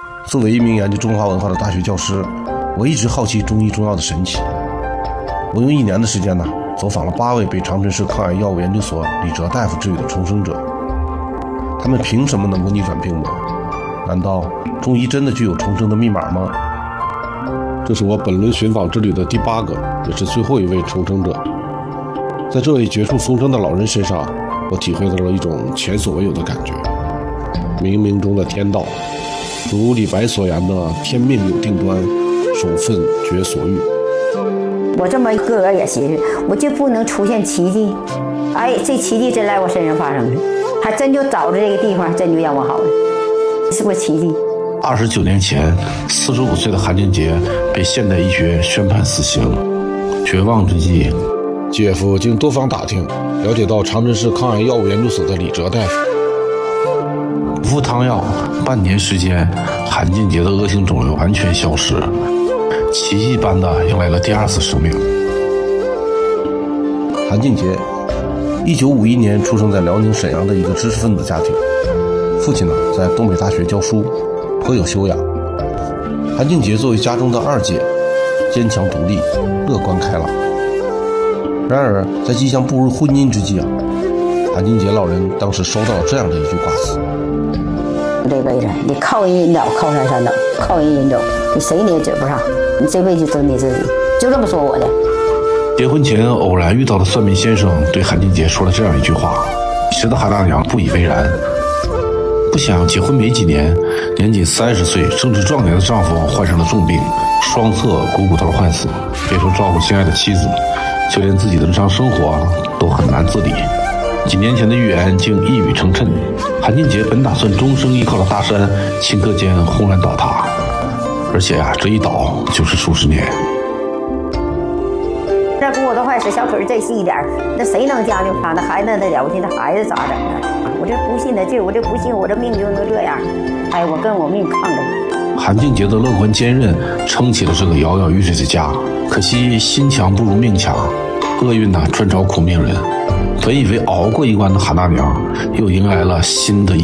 作为一名研究中华文化的大学教师，我一直好奇中医中药的神奇。我用1年的时间走访了8位被长春市抗癌药物研究所李哲大夫治愈的重生者。他们凭什么能够逆转病魔？难道中医真的具有重生的密码吗？这是我本轮寻访之旅的第8个，也是最后一位重生者。在这位绝处逢生的老人身上，我体会到了一种前所未有的感觉。冥冥中的天道，如李白所言的天命有定端，守分觉所欲。 我这么一个也寻思，我就不能出现奇迹。哎，这奇迹真在我身上发生了，还真就找着这个地方，真就让我好了，是不是奇迹 ？29年前，45岁的韩俊杰被现代医学宣判死刑。绝望之际，姐夫经多方打听，了解到长春市抗癌药物研究所的李哲大夫。不服汤药，半年时间，韩俊杰的恶性肿瘤完全消失，奇迹般的迎来了第2次生命。韩俊杰，1951年出生在辽宁沈阳的一个知识分子家庭，父亲在东北大学教书，颇有修养。韩俊杰作为家中的2姐，坚强独立，乐观开朗。然而，在即将步入婚姻之际韩俊杰老人当时收到了这样的一句挂词： 这辈子你靠人引导，靠山山倒，靠人引走，你谁你也指不上，你这辈子就你自己，就这么说我的。 结婚前偶然遇到的算命先生对韩俊杰说了这样一句话，使得韩大娘不以为然。不想结婚没几年，年仅30岁正值壮年的丈夫患上了重病，双侧股骨头坏死，别说照顾心爱的妻子，就连自己的日常生活都很难自理。几年前的预言竟一语成谶，韩俊杰本打算终生依靠着大山，顷刻间轰然倒塌，而且这一倒就是数十年。 这骨头坏死，小腿再细一点，那谁能将就他？那孩子那了不起，那孩子咋整啊？我这不信的劲，我这不信，我这命就能这样。哎，我跟我命抗争。 韩俊杰的乐观坚韧撑起了这个摇摇欲坠的家，可惜心强不如命强，厄运专找苦命人。本以为熬过一关的韩大娘，又迎来了新的